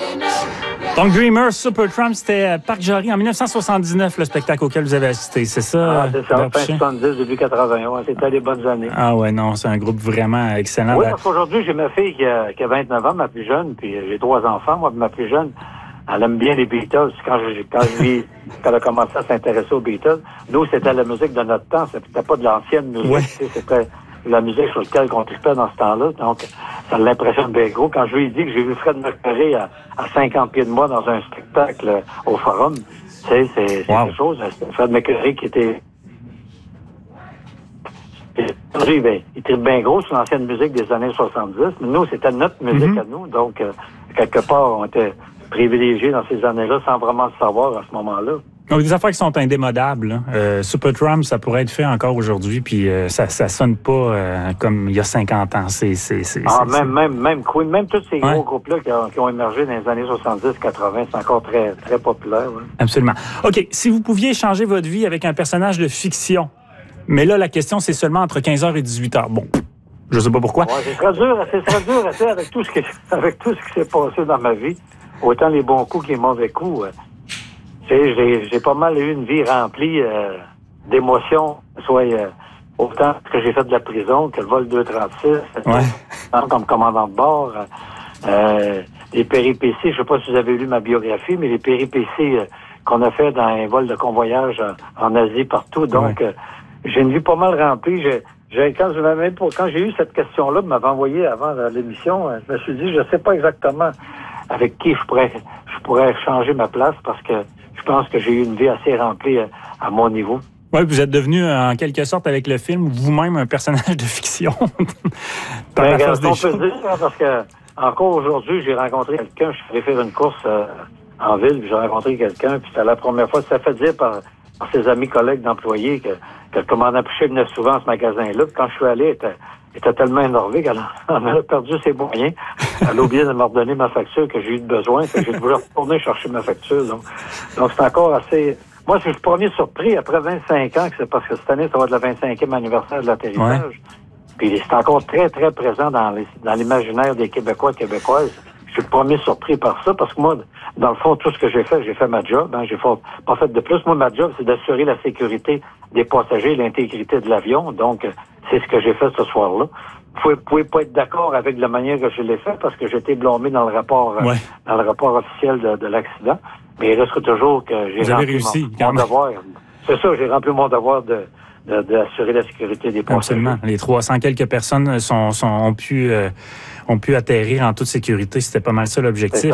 Donc, Dreamers, Supertramp, c'était Parc Jory en 1979, le spectacle auquel vous avez assisté, c'est ça? Ah, c'est ça, fin 70, début 81, c'était les bonnes années. Ah ouais, non, c'est un groupe vraiment excellent. Oui, parce qu'aujourd'hui, j'ai ma fille qui a 29 ans, ma plus jeune, puis j'ai 3 enfants, moi, ma plus jeune, elle aime bien les Beatles. Quand elle a commencé à s'intéresser aux Beatles, nous, c'était la musique de notre temps, c'était pas de l'ancienne musique, ouais. C'était la musique sur laquelle on tripait dans ce temps-là, donc ça l'impressionne bien gros. Quand je lui ai dit que j'ai vu Fred Mercury à 50 pieds de moi dans un spectacle au Forum, c'est quelque chose. Fred Mercury qui était... il tripe bien gros sur l'ancienne musique des années 70, mais nous, c'était notre musique à nous, donc quelque part, on était privilégiés dans ces années-là sans vraiment le savoir à ce moment-là. Donc, des affaires qui sont indémodables. Supertramp, ça pourrait être fait encore aujourd'hui, puis ça sonne pas comme il y a 50 ans. Même Queen, même tous ces gros groupes-là qui ont émergé dans les années 70, 80, c'est encore très, très populaire. Ouais. Absolument. OK, si vous pouviez changer votre vie avec un personnage de fiction, mais là, la question, c'est seulement entre 15h et 18h. Bon, je sais pas pourquoi. Ouais, c'est très dur à faire avec tout ce qui s'est passé dans ma vie. Autant les bons coups que les mauvais coups. J'ai pas mal eu une vie remplie d'émotions, soit autant que j'ai fait de la prison que le vol 236, comme commandant de bord, les péripéties, je sais pas si vous avez lu ma biographie, mais les péripéties qu'on a fait dans un vol de convoyage en Asie partout, donc j'ai une vie pas mal remplie. Quand j'ai eu cette question-là, vous m'avez envoyé avant l'émission, je me suis dit, je sais pas exactement avec qui je pourrais changer ma place parce que je pense que j'ai eu une vie assez remplie à mon niveau. Oui, vous êtes devenu, en quelque sorte, avec le film, vous-même un personnage de fiction. On peut dire, parce que encore aujourd'hui, j'ai rencontré quelqu'un, je suis allé faire une course en ville, puis j'ai rencontré quelqu'un, puis c'était la première fois, ça fait dire par ses amis collègues d'employés que le commandant Piché venait souvent à ce magasin-là. Puis quand je suis allé, il était tellement énervé qu'elle a perdu ses moyens. Elle a oublié de me redonner ma facture que j'ai eu besoin. J'ai dû retourner chercher ma facture. Donc c'est encore assez... Moi, je suis le premier surpris après 25 ans, que c'est parce que cette année, ça va être le 25e anniversaire de l'atterrissage. Ouais. Puis c'est encore très, très présent dans l'imaginaire des Québécois et Québécoises. Je suis le premier surpris par ça, parce que moi, dans le fond, tout ce que j'ai fait ma job. J'ai pas fait de plus. Moi, ma job, c'est d'assurer la sécurité des passagers et l'intégrité de l'avion. Donc, c'est ce que j'ai fait ce soir-là. Vous pouvez pas être d'accord avec la manière que je l'ai fait, parce que j'ai été blâmé dans le rapport officiel de l'accident. Mais il reste toujours que j'ai rempli mon devoir. C'est ça, j'ai rempli mon devoir d'assurer la sécurité des passagers. Absolument. Les 300 quelques personnes ont pu atterrir en toute sécurité. C'était pas mal ça l'objectif.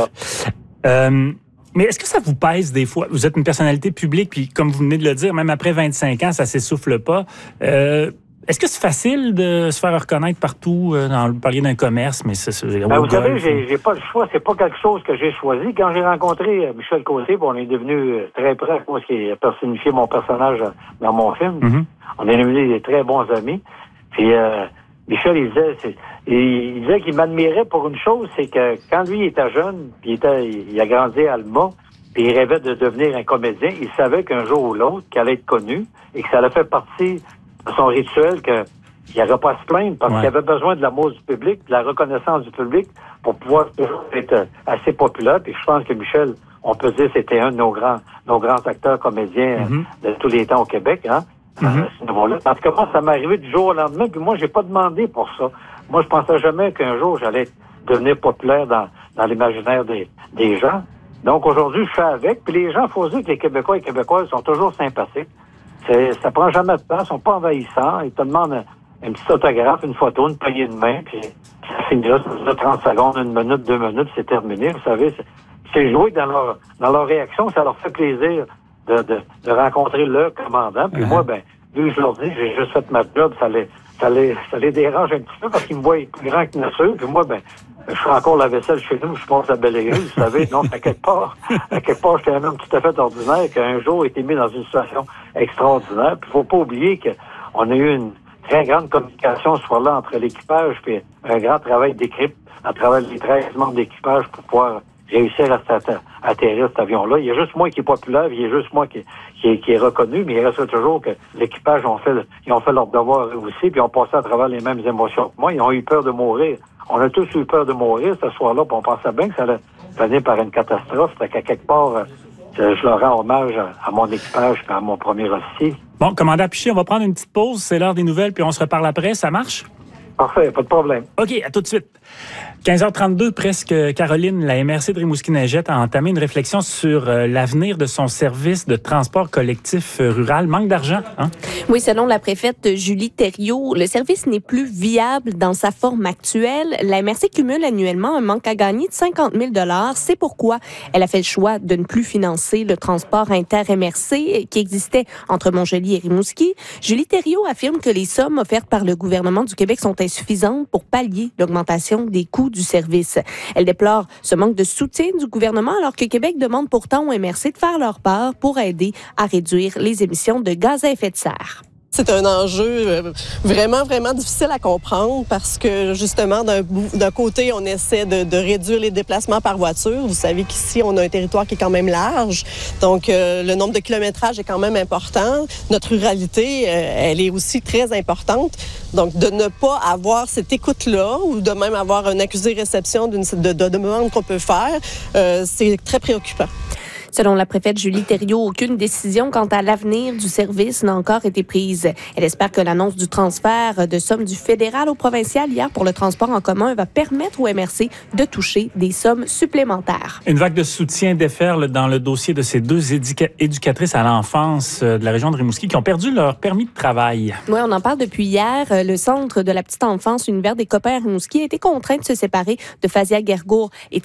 Mais est-ce que ça vous pèse des fois? Vous êtes une personnalité publique, puis comme vous venez de le dire, même après 25 ans, ça s'essouffle pas. Est-ce que c'est facile de se faire reconnaître partout? Vous parliez d'un commerce, mais c'est... vous savez, j'ai pas le choix. C'est pas quelque chose que j'ai choisi. Quand j'ai rencontré Michel Côté, on est devenu très près, moi, ce qui a personnifié mon personnage dans mon film. On est devenus des très bons amis. Puis Michel, il disait qu'il m'admirait pour une chose, c'est que quand lui était jeune, puis il a grandi à Alma, puis il rêvait de devenir un comédien, il savait qu'un jour ou l'autre, qu'il allait être connu, et que ça allait faire partie de son rituel, qu'il n'aurait pas à se plaindre, parce qu'il avait besoin de l'amour du public, de la reconnaissance du public, pour pouvoir toujours être assez populaire. Puis je pense que Michel, on peut dire, c'était un de nos grands acteurs comédiens de tous les temps au Québec, hein. En tout cas, moi, ça m'est arrivé du jour au lendemain, puis moi, j'ai pas demandé pour ça. Moi, je pensais jamais qu'un jour, j'allais devenir populaire dans l'imaginaire des gens. Donc, aujourd'hui, je fais avec, puis les gens, faut dire que les Québécois et Québécoises sont toujours sympathiques. Ça prend jamais de temps, ils sont pas envahissants, ils te demandent un petit autographe, une photo, une poignée de main, puis ça finit là, ça 30 secondes, 1 minute, 2 minutes, c'est terminé. Vous savez, c'est joué dans leur réaction, ça leur fait plaisir de rencontrer le commandant. Puis moi, vu que je leur dis, j'ai juste fait ma job, ça les dérange un petit peu parce qu'ils me voient plus grand que nature. Puis moi, je fais encore la vaisselle chez nous, je pense à Bellegrue, vous savez. Donc, à quelque part, j'étais un homme tout à fait ordinaire qui un jour a été mis dans une situation extraordinaire. Puis faut pas oublier qu'on a eu une très grande communication ce soir-là entre l'équipage puis un grand travail d'équipe à travers les 13 membres d'équipage pour pouvoir réussir à atterrir cet avion-là. Il y a juste moi qui est populaire, il y a juste moi qui est reconnu, mais il reste toujours que l'équipage ils ont fait leur devoir aussi, puis ils ont passé à travers les mêmes émotions que moi. Ils ont eu peur de mourir On a tous eu peur de mourir ce soir-là, puis on pensait bien que ça allait finir par une catastrophe. Fait qu'à quelque part, je leur rends hommage à mon équipage et à mon premier officier. Bon, commandant Piché, on va prendre une petite pause. C'est l'heure des nouvelles, puis on se reparle après. Ça marche? Parfait, pas de problème. OK, à tout de suite. 15h32, presque, Caroline, la MRC de Rimouski-Neigette a entamé une réflexion sur l'avenir de son service de transport collectif rural. Manque d'argent, hein? Oui, selon la préfète Julie Thériault, le service n'est plus viable dans sa forme actuelle. La MRC cumule annuellement un manque à gagner de 50 000 $. C'est pourquoi elle a fait le choix de ne plus financer le transport inter-MRC qui existait entre Montjoly et Rimouski. Julie Thériault affirme que les sommes offertes par le gouvernement du Québec sont insuffisantes pour pallier l'augmentation des coûts du service. Elle déplore ce manque de soutien du gouvernement alors que Québec demande pourtant aux MRC de faire leur part pour aider à réduire les émissions de gaz à effet de serre. C'est un enjeu vraiment, vraiment difficile à comprendre parce que, justement, d'un côté, on essaie de réduire les déplacements par voiture. Vous savez qu'ici, on a un territoire qui est quand même large. Donc, le nombre de kilométrages est quand même important. Notre ruralité, elle est aussi très importante. Donc, de ne pas avoir cette écoute-là ou de même avoir un accusé-réception de demande qu'on peut faire, c'est très préoccupant. Selon la préfète Julie Thériault, aucune décision quant à l'avenir du service n'a encore été prise. Elle espère que l'annonce du transfert de sommes du fédéral au provincial hier pour le transport en commun va permettre au MRC de toucher des sommes supplémentaires. Une vague de soutien déferle dans le dossier de ces deux éducatrices à l'enfance de la région de Rimouski qui ont perdu leur permis de travail. Oui, on en parle depuis hier. Le centre de la petite enfance, l'univers des copains à Rimouski, a été contraint de se séparer de Fazia Guergour et